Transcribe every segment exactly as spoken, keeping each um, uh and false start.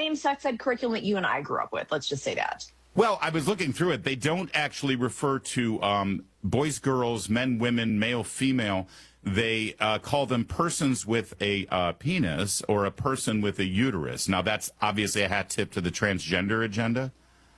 same sex ed curriculum that you and I grew up with. Let's just say that. Well, I was looking through it. They don't actually refer to um, boys, girls, men, women, male, female. They uh, call them persons with a uh, penis or a person with a uterus. Now, that's obviously a hat tip to the transgender agenda.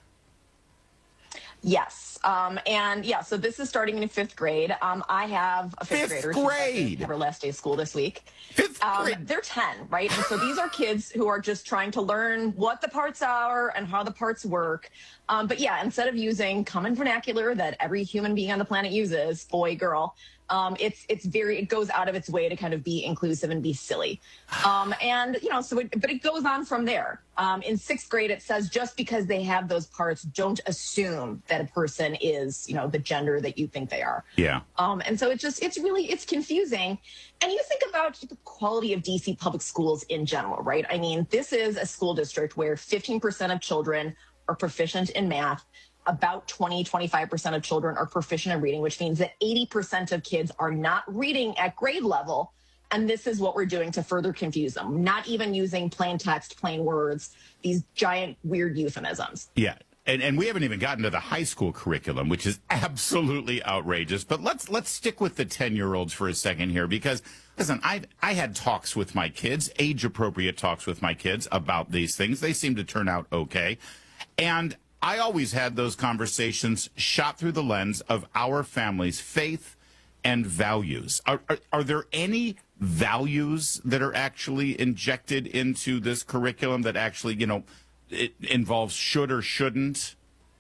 Yes. Um, and yeah, so this is starting in fifth grade. Um, I have a fifth, fifth grader. grade. Have her last day of school this week. Fifth um, grade. They're ten, right? And so these are kids who are just trying to learn what the parts are and how the parts work. Um, but yeah, instead of using common vernacular that every human being on the planet uses, boy, girl, um, it's it's very it goes out of its way to kind of be inclusive and be silly. Um, and you know, so it, but it goes on from there. Um, in sixth grade, it says just because they have those parts, don't assume that a person is, you know, the gender that you think they are. Yeah. Um, and so it just it's really it's confusing. And you think about the quality of D C public schools in general, right? I mean, this is a school district where fifteen percent of children are proficient in math. About twenty, twenty-five percent of children are proficient in reading, which means that eighty percent of kids are not reading at grade level. And this is what we're doing to further confuse them, not even using plain text, plain words, these giant weird euphemisms. Yeah. And and we haven't even gotten to the high school curriculum, which is absolutely outrageous. But let's let's stick with the ten-year-olds for a second here, because, listen, I I had talks with my kids, age-appropriate talks with my kids about these things. They seem to turn out okay. And I always had those conversations shot through the lens of our family's faith and values. Are, are, are there any values that are actually injected into this curriculum that actually, you know, it involves should or shouldn't?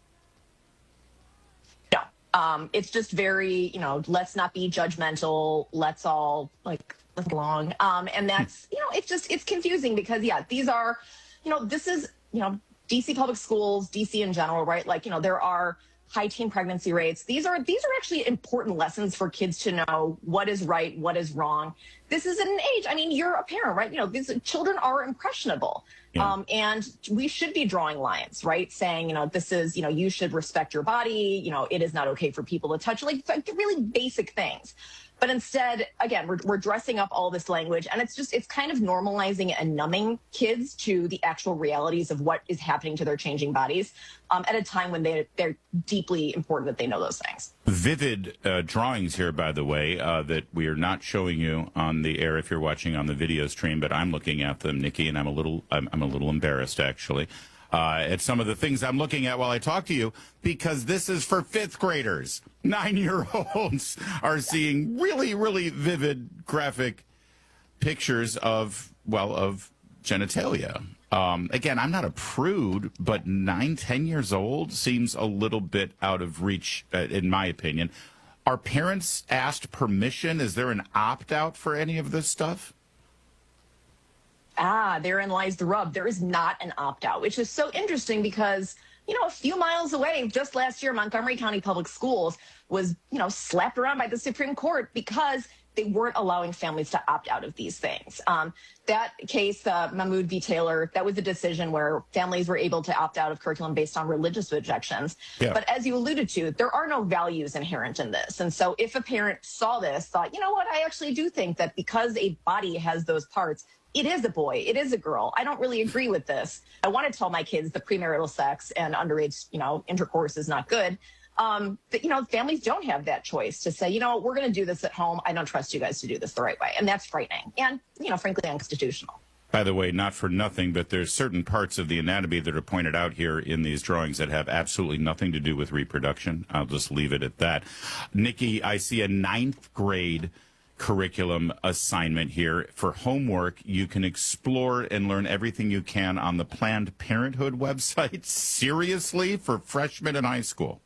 No. Um, it's just very, you know, let's not be judgmental. Let's all, like, let's get along. Um, and that's, you know, it's just, it's confusing because, yeah, these are, you know, this is, you know, D C public schools, D C in general, right? Like, you know, there are high teen pregnancy rates. These are these are actually important lessons for kids to know what is right, what is wrong. This is an age. I mean, you're a parent, right? You know, these children are impressionable. Yeah. Um, and we should be drawing lines, right? Saying, you know, this is, you know, you should respect your body. You know, it is not okay for people to touch, like, like really basic things. But instead, again, we're, we're dressing up all this language, and it's just, it's kind of normalizing and numbing kids to the actual realities of what is happening to their changing bodies um, at a time when they, they're deeply important that they know those things. Vivid uh, drawings here, by the way, uh, that we are not showing you on the air if you're watching on the video stream, but I'm looking at them, Nikki, and I'm a little, I'm, I'm a little embarrassed, actually. Uh, at some of the things I'm looking at while I talk to you, because this is for fifth graders. Nine-year-olds are seeing really, really vivid graphic pictures of, well, of genitalia. Um, again, I'm not a prude, but nine, ten years old seems a little bit out of reach, uh, in my opinion. Are parents asked permission? Is there an opt-out for any of this stuff? Ah, therein lies the rub. There is not an opt-out, which is so interesting because, you know, a few miles away, just last year, Montgomery County Public Schools was, you know, slapped around by the Supreme Court because they weren't allowing families to opt out of these things. Um, that case, uh, Mahmoud v. Taylor, that was a decision where families were able to opt out of curriculum based on religious objections. Yeah. But as you alluded to, there are no values inherent in this. And so if a parent saw this, thought, you know what, I actually do think that because a body has those parts, it is a boy, it is a girl. I don't really agree with this. I want to tell my kids that premarital sex and underage, you know, intercourse is not good. Um, but, you know, families don't have that choice to say, you know, we're going to do this at home. I don't trust you guys to do this the right way. And that's frightening and, you know, frankly, unconstitutional. By the way, not for nothing, but there's certain parts of the anatomy that are pointed out here in these drawings that have absolutely nothing to do with reproduction. I'll just leave it at that. Nikki, I see a ninth grade curriculum assignment here. For homework, you can explore and learn everything you can on the Planned Parenthood website. Seriously? For freshmen in high school?